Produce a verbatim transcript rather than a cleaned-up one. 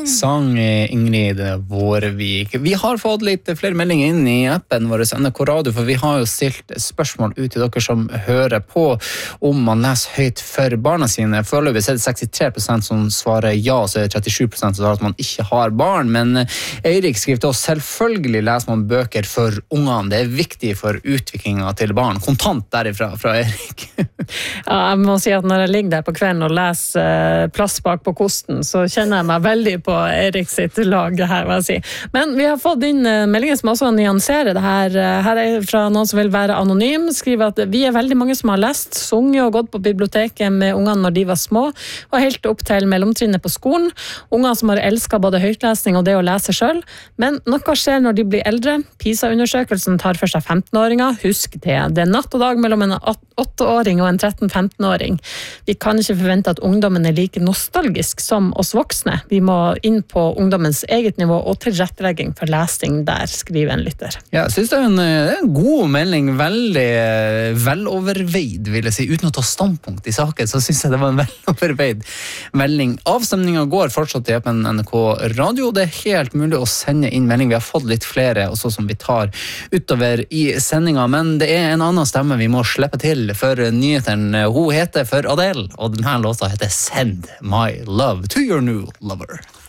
Sang Ingrid Vårvik. Vi har fått litt flere meldinger inn i appen vår N R K Radio, for vi har jo stilt spørsmål ut til dere som hører på om man leser høyt for barna sine. Foreløpig er det sekstitre prosent som svarer ja, så er det trettisju prosent som svarer at man ikke har barn. Men Eirik skriver til oss, selvfølgelig leser man bøker for ungene. Det er viktig for utviklingen til barn. Kontant derifra, fra Eirik. Ja, jeg må si at når jeg ligger der på kvelden og leser plass bak på kosten, så kjenner jeg meg veldig på Erik sitt lag her, hva jeg si. Men vi har fått inn meldinger som også nyanserer det her. Her er fra noen som vil være anonym, skriver at vi er veldig mange som har lest, sunget og gått på biblioteket med ungene når de var små, og helt opp til mellomtrinnet på skolen. Unger som har elsket både høytlesning og det å lese selv. Men noe skjer når de blir eldre. PISA-undersøkelsen tar for seg femten-åringer. Husk det. Det er natt og dag mellom en åtte-åring og en tretten-femten-åring. Vi kan ikke forvente at ungdommen er like nostalgisk som oss voksne. Vi må inn på ungdommens eget nivå og tilrettelegging for lesing der, skriver en lytter. Ja, jeg synes det er en, det er en god melding, veldig veloverveid, vil jeg si. Uten å ta standpunkt i saken, så synes jeg det var en veloverveid melding. Avstemningen går fortsatt i appen N R K Radio. Det er helt mulig å sende inn melding. Vi har fått litt flere, også som vi tar utover i sendingen, men det er en annen stemme vi må slippe til for nyheten. Hun heter for Adele, og denne låta heter Send My Love to Your New Lover.